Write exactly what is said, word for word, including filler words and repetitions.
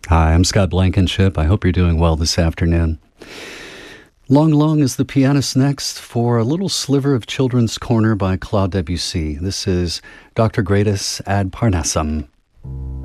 Hi, I'm Scott Blankenship. I hope you're doing well this afternoon. Long Long is the pianist next for a little sliver of Children's Corner by Claude Debussy. This is Doctor Gradus ad Parnassum.